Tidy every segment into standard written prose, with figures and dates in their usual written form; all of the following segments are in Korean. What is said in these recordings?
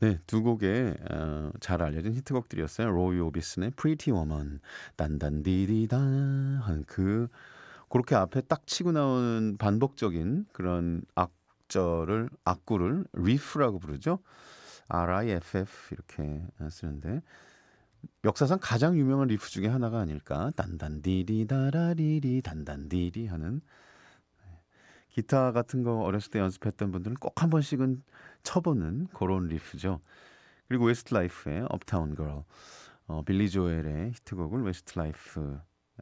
네, 두 곡의 잘 알려진 히트곡들이었어요. 로이 오비슨의 Pretty Woman, 단단디디다 한 그렇게 앞에 딱 치고 나오는 반복적인 그런 악구를 리프라고 부르죠. RIFF 이렇게 쓰는데 역사상 가장 유명한 리프 중에 하나가 아닐까. 단단디디다라리리 단단디디 하는 기타 같은 거 어렸을 때 연습했던 분들은 꼭 한 번씩은 쳐보는 그런 리프죠. 그리고 웨스트라이프의 업타운 걸, 빌리 조엘의 히트곡을 웨스트라이프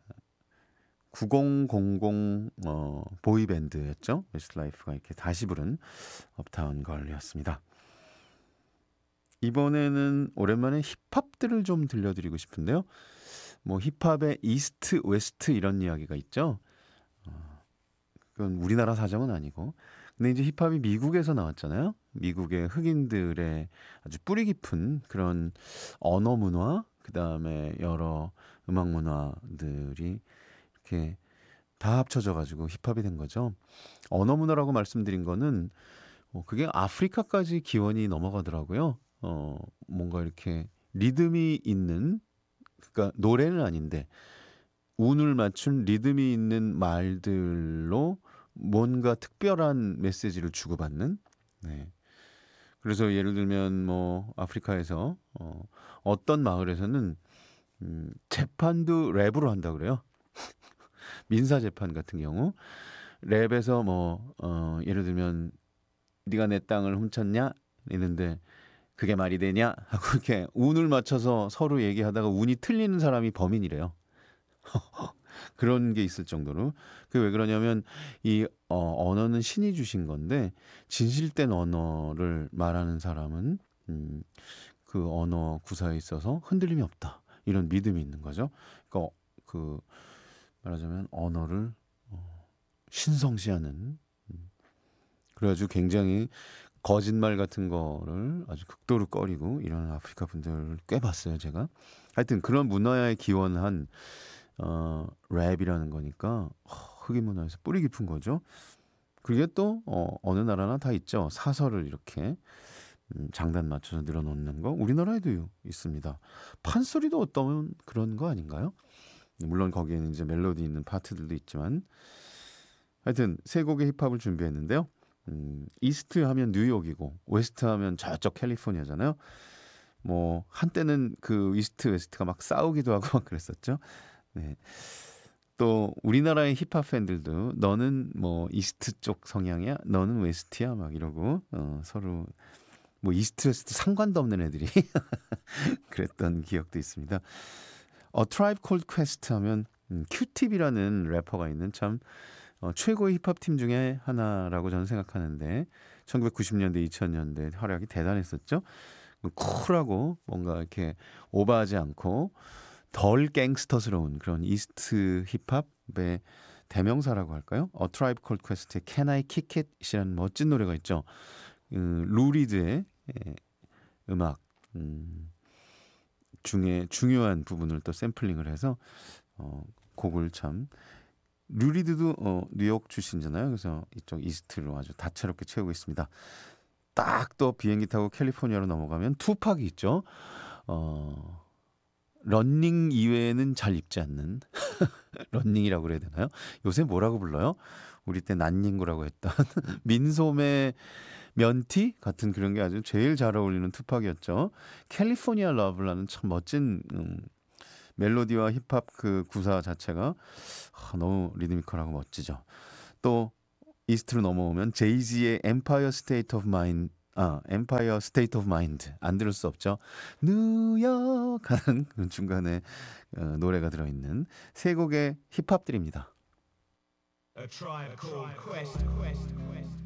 9000 보이밴드였죠. 웨스트라이프가 이렇게 다시 부른 업타운 걸이었습니다. 이번에는 오랜만에 힙합들을 좀 들려드리고 싶은데요. 뭐 힙합의 이스트, 웨스트 이런 이야기가 있죠. 그건 우리나라 사정은 아니고. 근데 이제 힙합이 미국에서 나왔잖아요. 미국의 흑인들의 아주 뿌리 깊은 그런 언어 문화, 그 다음에 여러 음악 문화들이 이렇게 다 합쳐져 가지고 힙합이 된 거죠. 언어 문화라고 말씀드린 거는 그게 아프리카까지 기원이 넘어가더라고요. 뭔가 이렇게 리듬이 있는, 그러니까 노래는 아닌데 운을 맞춘 리듬이 있는 말들로 뭔가 특별한 메시지를 주고받는. 네. 그래서 예를 들면 뭐 아프리카에서 어떤 마을에서는 재판도 랩으로 한다 그래요. 민사 재판 같은 경우 랩에서 뭐 예를 들면 네가 내 땅을 훔쳤냐 이랬는데 그게 말이 되냐 하고 이렇게 운을 맞춰서 서로 얘기하다가 운이 틀리는 사람이 범인이래요. 그런 게 있을 정도로. 그게 왜 그러냐면 이 언어는 신이 주신 건데 진실된 언어를 말하는 사람은 그 언어 구사에 있어서 흔들림이 없다. 이런 믿음이 있는 거죠. 그러니까 그 말하자면 언어를 신성시하는, 그래가지고 굉장히 거짓말 같은 거를 아주 극도로 꺼리고 이런 아프리카 분들을 꽤 봤어요, 제가. 하여튼 그런 문화에 기원한 랩이라는 거니까 흑인 문화에서 뿌리 깊은 거죠. 그게 또 어느 나라나 다 있죠. 사설을 이렇게 장단 맞춰서 늘어놓는 거 우리나라에도 있습니다. 판소리도 어떤 그런 거 아닌가요? 물론 거기에는 이제 멜로디 있는 파트들도 있지만 하여튼 세 곡의 힙합을 준비했는데요. 이스트 하면 뉴욕이고 웨스트 하면 저쪽 캘리포니아잖아요. 뭐 한때는 그 이스트 웨스트가 막 싸우기도 하고 막 그랬었죠. 네. 또 우리나라의 힙합 팬들도 너는 뭐 이스트 쪽 성향이야, 너는 웨스트야 막 이러고 서로 뭐 이스트 웨스트 상관도 없는 애들이 그랬던 기억도 있습니다. 트라이브 콜드 퀘스트 하면 큐팁이라는 래퍼가 있는 참 최고의 힙합 팀 중에 하나라고 저는 생각하는데 1990년대 2000년대 활약이 대단했었죠. 쿨하고 뭔가 이렇게 오버하지 않고 덜 갱스터스러운 그런 이스트 힙합의 대명사라고 할까요? 트라이브 콜드 퀘스트의 Can I Kick It이라는 멋진 노래가 있죠. 루리드의 음악 중에 중요한 부분을 또 샘플링을 해서 곡을 참, 루리드도 뉴욕 출신이잖아요. 그래서 이쪽 이스트로 아주 다채롭게 채우고 있습니다. 딱 또 비행기 타고 캘리포니아로 넘어가면 투팍이 있죠. 런닝 이외에는 잘 입지 않는 런닝이라고 그래야 되나요? 요새 뭐라고 불러요? 우리 때 난닝구라고 했던 민소매 면티 같은 그런 게 아주 제일 잘 어울리는 투팍이었죠. 캘리포니아 러브라는 참 멋진 멜로디와 힙합 그 구사 자체가 너무 리드미컬하고 멋지죠. 또 이스트로 넘어오면 제이지의 Empire State of Mind, Empire State of Mind 안 들을 수 없죠. 뉴욕 하는 그 중간에 노래가 들어있는 세 곡의 힙합들입니다. A tribe called Quest.